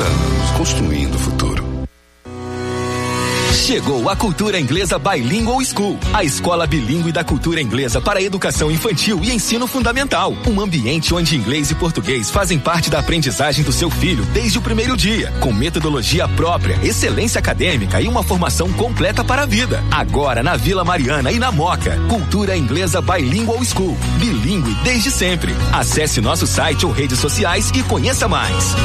anos, construindo o futuro. Chegou a Cultura Inglesa Bilingual School, a escola bilíngue da cultura inglesa para educação infantil e ensino fundamental. Um ambiente onde inglês e português fazem parte da aprendizagem do seu filho desde o primeiro dia, com metodologia própria, excelência acadêmica e uma formação completa para a vida. Agora na Vila Mariana e na Moca. Cultura Inglesa Bilingual School, bilíngue desde sempre. Acesse nosso site ou redes sociais e conheça mais.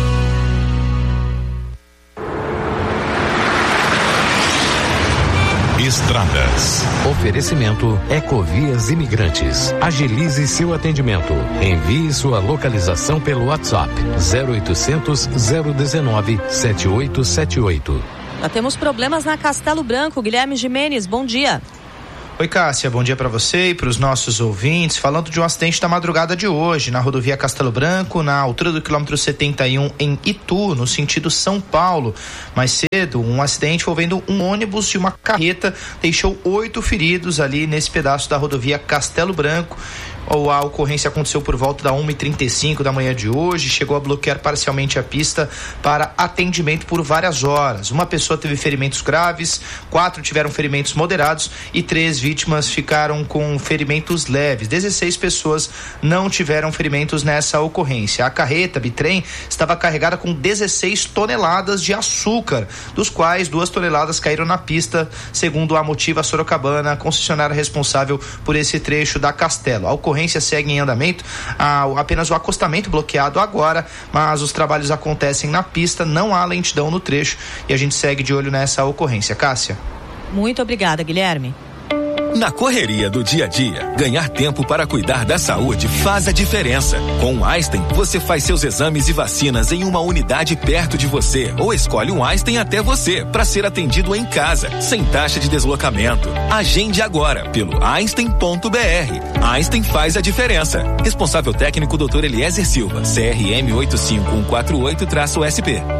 Estradas. Oferecimento Ecovias Imigrantes. Agilize seu atendimento. Envie sua localização pelo WhatsApp 0800 019 7878. Já temos problemas na Castelo Branco. Guilherme Gimenez, bom dia. Oi, Cássia, bom dia para você e para os nossos ouvintes. Falando de um acidente da madrugada de hoje, na rodovia Castelo Branco, na altura do quilômetro 71 em Itu, no sentido São Paulo. Mais cedo, um acidente envolvendo um ônibus e uma carreta deixou 8 feridos ali nesse pedaço da rodovia Castelo Branco. A ocorrência aconteceu por volta da 1h35 da manhã de hoje, chegou a bloquear parcialmente a pista para atendimento por várias horas. Uma pessoa teve ferimentos graves, 4 tiveram ferimentos moderados e 3 vítimas ficaram com ferimentos leves. 16 pessoas não tiveram ferimentos nessa ocorrência. A carreta bitrem estava carregada com 16 toneladas de açúcar, dos quais 2 toneladas caíram na pista, segundo a Motiva Sorocabana, concessionária responsável por esse trecho da Castelo. A ocorrência segue em andamento, apenas o acostamento bloqueado agora, mas os trabalhos acontecem na pista, não há lentidão no trecho e a gente segue de olho nessa ocorrência. Cássia. Muito obrigada, Guilherme. Na correria do dia a dia, ganhar tempo para cuidar da saúde faz a diferença. Com o Einstein, você faz seus exames e vacinas em uma unidade perto de você ou escolhe um Einstein até você para ser atendido em casa, sem taxa de deslocamento. Agende agora pelo einstein.br. Einstein faz a diferença. Responsável técnico Dr. Eliezer Silva, CRM 85148-SP.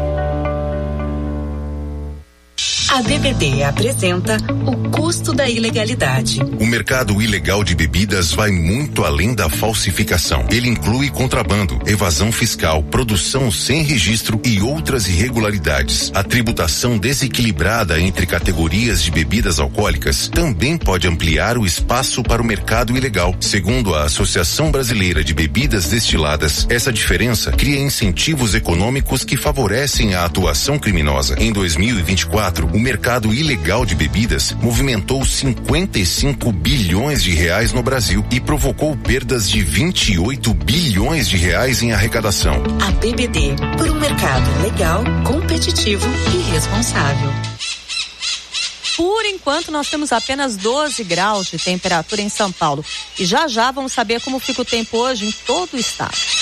A BBB apresenta o custo da ilegalidade. O mercado ilegal de bebidas vai muito além da falsificação. Ele inclui contrabando, evasão fiscal, produção sem registro e outras irregularidades. A tributação desequilibrada entre categorias de bebidas alcoólicas também pode ampliar o espaço para o mercado ilegal. Segundo a Associação Brasileira de Bebidas Destiladas, essa diferença cria incentivos econômicos que favorecem a atuação criminosa. Em 2024, o mercado ilegal de bebidas movimentou 55 bilhões de reais no Brasil e provocou perdas de 28 bilhões de reais em arrecadação. A BBD, por um mercado legal, competitivo e responsável. Por enquanto, nós temos apenas 12 graus de temperatura em São Paulo. E já vamos saber como fica o tempo hoje em todo o estado.